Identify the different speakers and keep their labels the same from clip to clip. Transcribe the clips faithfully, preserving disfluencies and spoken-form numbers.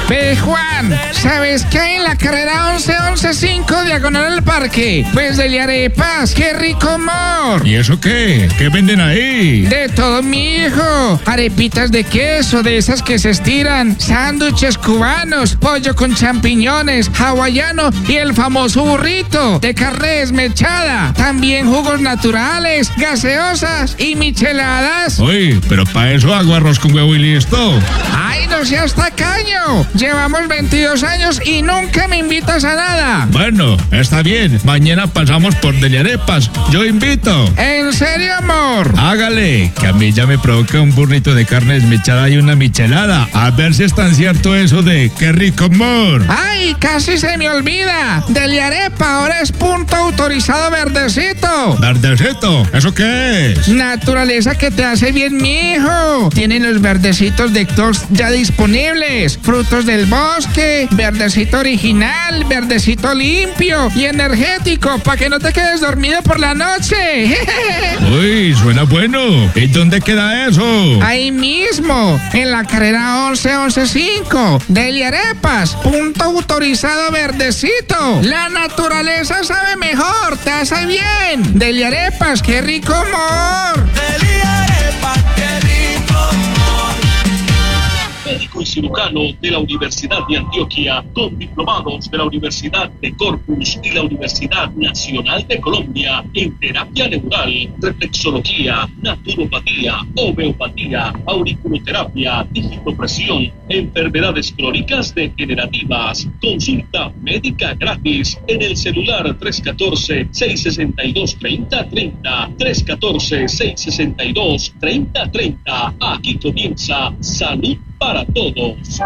Speaker 1: Ve, Juan, ¿sabes qué hay en la carrera once once cinco diagonal al parque? Pues deli arepas, qué rico amor.
Speaker 2: ¿Y eso qué? ¿Qué venden ahí?
Speaker 1: De todo, mi hijo. Arepitas de queso, de esas que se estiran, sándwiches cubanos, pollo con champiñones, hawaiano y el famoso burrito de carne desmechada. También jugos naturales, gaseosas y micheladas.
Speaker 2: Uy, pero para eso hago arroz con huevo y listo.
Speaker 1: ¡Ay, no seas tacaño! Llevamos veintidós años y nunca me invitas a nada.
Speaker 2: Bueno, está bien. Mañana pasamos por Deli Arepas. Yo invito.
Speaker 1: ¿En serio, amor?
Speaker 2: Hágale, que a mí ya me provoca un burrito de carne desmechada y una michelada. A ver si es tan cierto eso de qué rico amor.
Speaker 1: ¡Ay, casi se me olvida! Deli Arepa ahora es punto autorizado verdecito.
Speaker 2: ¿Verdecito? ¿Eso qué es?
Speaker 1: Naturaleza que te hace bien, mijo. Tienen los verdecitos de Tox ya disponibles. Frutos del bosque, verdecito original, verdecito limpio y energético para que no te quedes dormido por la noche.
Speaker 2: Uy, suena bueno. ¿Y dónde queda eso?
Speaker 1: Ahí mismo, en la carrera once once cinco. Deli Arepas, punto autorizado verdecito. La naturaleza sabe mejor, te hace bien. Deli Arepas, qué rico amor.
Speaker 3: Deli Arepas, qué rico amor.
Speaker 4: Médico y cirujano de la Universidad de Antioquia, con diplomados de la Universidad de Corpus y la Universidad Nacional de Colombia en terapia neural, reflexología, naturopatía, homeopatía, auriculoterapia, digitopresión, enfermedades crónicas degenerativas. Consulta médica gratis en el celular tres uno cuatro, seis seis dos, tres cero tres cero, tres uno cuatro, seis seis dos, tres cero tres cero. Aquí comienza Salud para Todos.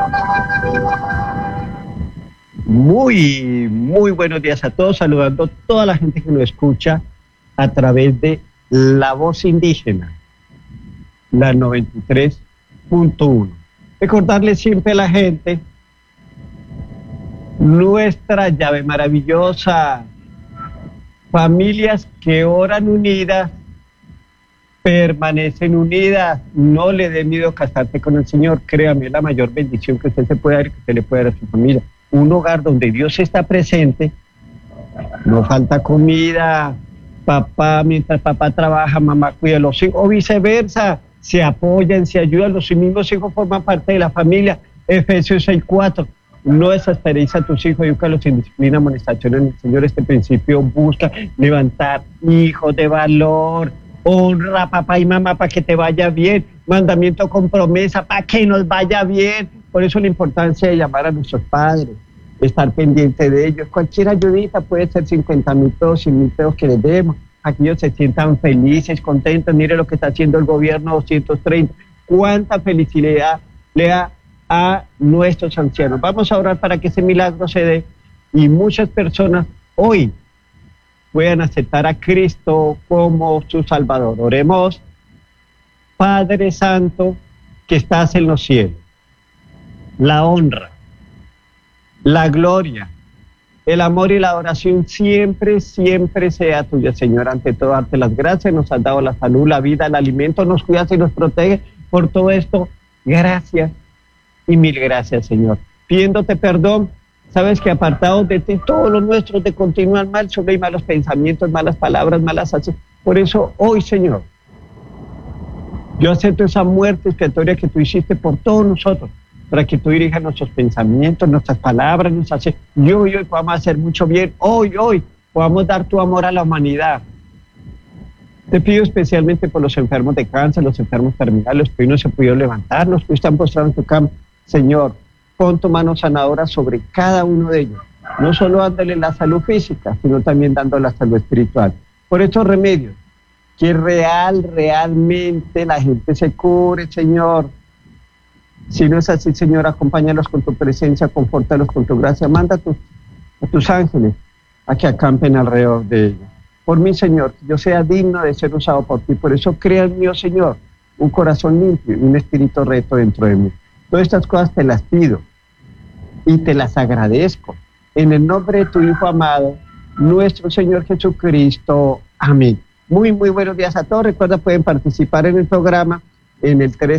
Speaker 5: Muy, muy buenos días a todos, saludando a toda la gente que nos escucha a través de La Voz Indígena, la noventa y tres punto uno. Recordarle siempre a la gente nuestra llave maravillosa, familias que oran unidas, permanecen unidas. No le dé miedo casarse con el Señor. Créame, es la mayor bendición que usted se puede dar y que usted le puede dar a su familia. Un hogar donde Dios está presente, no falta comida, papá, mientras papá trabaja, mamá cuida a los hijos, o viceversa, se apoyan, se ayudan, los mismos hijos forman parte de la familia. Efesios seis cuatro. No desesperéis a tus hijos, edúcalos en disciplina, amonestación en el Señor. Este principio busca levantar hijos de valor. Honra a papá y mamá para que te vaya bien. Mandamiento con promesa para que nos vaya bien. Por eso la importancia de llamar a nuestros padres, estar pendiente de ellos. Cualquier ayudita puede ser cincuenta mil pesos, cien mil pesos que les demos. Aquí ellos se sientan felices, contentos. Mire lo que está haciendo el gobierno, doscientos treinta. Cuánta felicidad le da a nuestros ancianos. Vamos a orar para que ese milagro se dé y muchas personas hoy puedan aceptar a Cristo como su Salvador. Oremos. Padre Santo, que estás en los cielos, la honra, la gloria, el amor y la adoración siempre, siempre sea tuya, Señor. Ante todo, darte las gracias. Nos has dado la salud, la vida, el alimento, nos cuidas y nos protege. Por todo esto, gracias y mil gracias, Señor. Pidiéndote perdón. Sabes que apartados de ti, todos los nuestros de continuar mal, solo hay malos pensamientos, malas palabras, malas acciones. Por eso hoy, Señor, yo acepto esa muerte expiatoria que tú hiciste por todos nosotros, para que tú dirijas nuestros pensamientos, nuestras palabras, nuestras acciones. Y hoy, hoy podamos hacer mucho bien. Hoy, hoy podamos dar tu amor a la humanidad. Te pido especialmente por los enfermos de cáncer, los enfermos terminales, los que hoy no se pudieron levantar, los que están postrados en tu cama. Señor, pon tu mano sanadora sobre cada uno de ellos, no solo dándole la salud física, sino también dando la salud espiritual. Por estos remedios, que real, realmente la gente se cure, Señor. Si no es así, Señor, acompáñalos con tu presencia, confórtalos con tu gracia, manda a tus, a tus ángeles a que acampen alrededor de ellos. Por mí, Señor, que yo sea digno de ser usado por ti, por eso crea en mí, oh Señor, un corazón limpio y un espíritu recto dentro de mí. Todas estas cosas te las pido y te las agradezco. En el nombre de tu Hijo amado, nuestro Señor Jesucristo. Amén. Muy, muy buenos días a todos. Recuerda, pueden participar en el programa en el tres